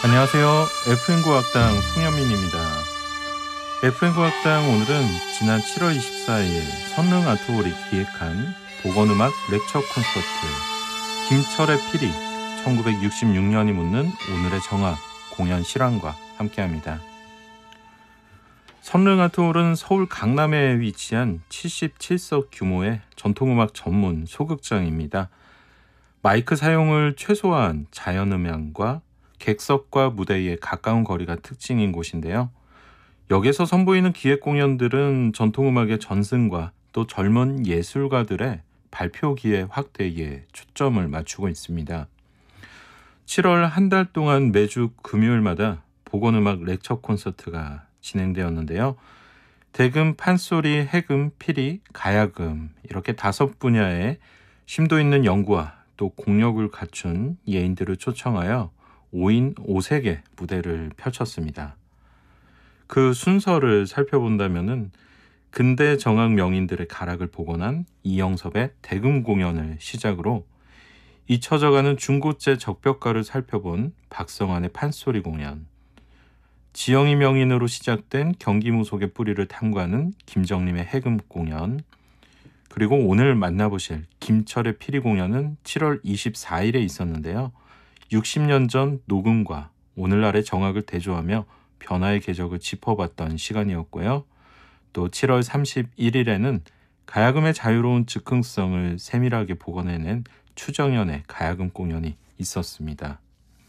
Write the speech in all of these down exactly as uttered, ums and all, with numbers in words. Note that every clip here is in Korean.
안녕하세요. 에프엠 국악당 송현민입니다. 에프엠 국악당 오늘은 지난 칠월 이십사일 선릉 아트홀이 기획한 복원음악 렉처 콘서트 김철의 피리 천구백육십육년이 묻는 오늘의 정악 공연 실황과 함께합니다. 선릉 아트홀은 서울 강남에 위치한 칠십칠석 규모의 전통음악 전문 소극장입니다. 마이크 사용을 최소화한 자연음향과 객석과 무대의 가까운 거리가 특징인 곳인데요. 여기서 선보이는 기획 공연들은 전통음악의 전승과 또 젊은 예술가들의 발표 기회 확대에 초점을 맞추고 있습니다. 칠월 한 달 동안 매주 금요일마다 복원음악 렉처 콘서트가 진행되었는데요. 대금, 판소리, 해금, 피리, 가야금 이렇게 다섯 분야의 심도 있는 연구와 또 공력을 갖춘 예인들을 초청하여 오인 오색의 무대를 펼쳤습니다. 그 순서를 살펴본다면은 근대 정악 명인들의 가락을 복원한 이영섭의 대금 공연을 시작으로 잊혀져가는 중고제 적벽가를 살펴본 박성환의 판소리 공연, 지영이 명인으로 시작된 경기무속의 뿌리를 탐구하는 김정림의 해금 공연, 그리고 오늘 만나보실 김철의 피리 공연은 칠월 이십사일에 있었는데요. 육십년 전 녹음과 오늘날의 정악을 대조하며 변화의 궤적을 짚어봤던 시간이었고요. 또 칠월 삼십일일에는 가야금의 자유로운 즉흥성을 세밀하게 복원해낸 추정연의 가야금 공연이 있었습니다.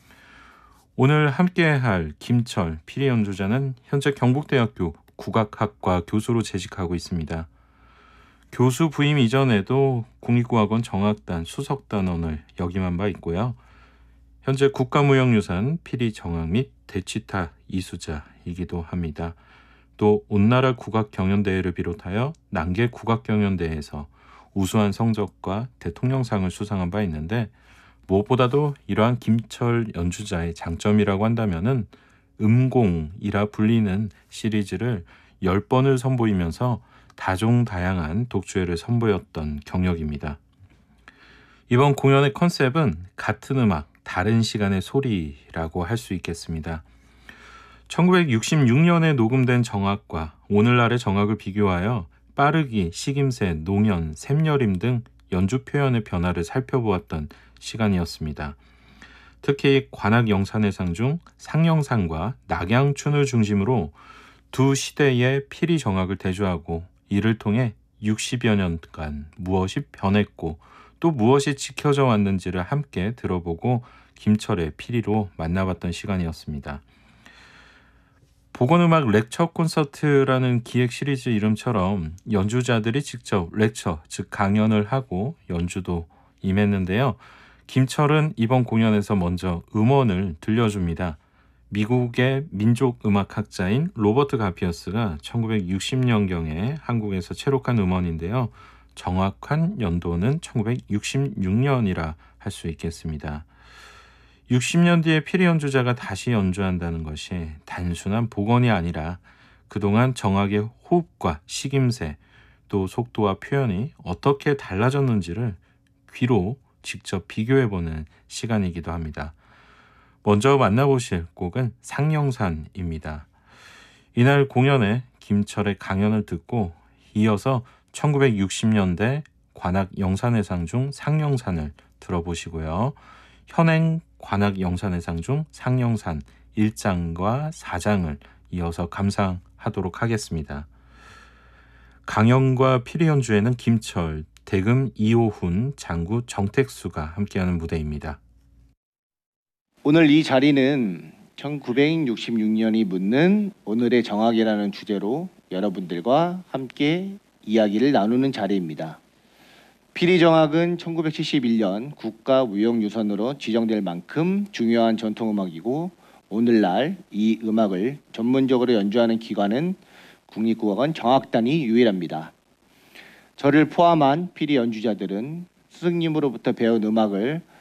오늘 함께할 김철 피리 연주자는 현재 경북대학교 국악학과 교수로 재직하고 있습니다. 교수 부임 이전에도 국립국악원 정악단 수석단원을 역임한 바 있고요. 현재 국가무형유산 피리 정악 및 대치타 이수자이기도 합니다. 또 온나라 국악경연대회를 비롯하여 난계 국악경연대회에서 우수한 성적과 대통령상을 수상한 바 있는데 무엇보다도 이러한 김철 연주자의 장점이라고 한다면은 음공이라 불리는 시리즈를 열 번을 선보이면서 다종다양한 독주회를 선보였던 경력입니다. 이번 공연의 컨셉은 같은 음악, 다른 시간의 소리라고 할 수 있겠습니다. 천구백육십육년에 녹음된 정악과 오늘날의 정악을 비교하여 빠르기, 식임새, 농연, 샘여림 등 연주 표현의 변화를 살펴보았던 시간이었습니다. 특히 관악영산해상 중 상영산과 낙양춘을 중심으로 두 시대의 피리 정악을 대조하고 이를 통해 육십여 년간 무엇이 변했고 또 무엇이 지켜져 왔는지를 함께 들어보고 김철의 피리로 만나봤던 시간이었습니다. 복원음악 렉처 콘서트라는 기획 시리즈 이름처럼 연주자들이 직접 렉처, 즉 강연을 하고 연주도 임했는데요. 김철은 이번 공연에서 먼저 음원을 들려줍니다. 미국의 민족음악학자인 로버트 가피어스가 천구백육십년경에 한국에서 채록한 음원인데요. 정확한 연도는 천구백육십육년이라 할 수 있겠습니다. 육십년 뒤에 피리 연주자가 다시 연주한다는 것이 단순한 복원이 아니라 그동안 정악의 호흡과 식임새, 또 속도와 표현이 어떻게 달라졌는지를 귀로 직접 비교해보는 시간이기도 합니다. 먼저 만나보실 곡은 상영산입니다. 이날 공연에 김철의 강연을 듣고 이어서 천구백육십년대 관악영산해상 중 상영산을 들어보시고요. 현행 관악영산해상 중 상영산 일 장과 사 장을 이어서 감상하도록 하겠습니다. 강연과 피리 연주에는 김철, 대금 이호훈, 장구 정택수가 함께하는 무대입니다. 오늘 이 자리는 천구백육십육년이 묻는 오늘의 정악이라는 주제로 여러분들과 함께 이야기를 나누는 자리입니다. 피리 정악은 천구백칠십일년 국가무형유산으로 지정될 만큼 중요한 전통음악이고 오늘날 이 음악을 전문적으로 연주하는 기관은 국립국악원 정악단이 유일합니다. 저를 포함한 피리 연주자들은 스승님으로부터 배운 음악을